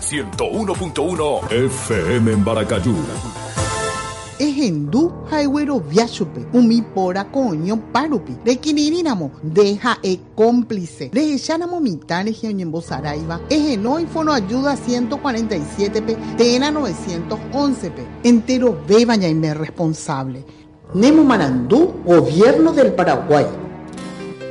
101.1 FM en Baracayú. Ejendu Highway Viachupe, Umipora Coño Parupi, de Quinirinamo, deja cómplice, de Echanamo Mitane Gionyembo Saraiva, Ejenoi Fono Ayuda 147P, Tena 911P, entero bebaña y me responsable. Nemo Manandú, Gobierno del Paraguay.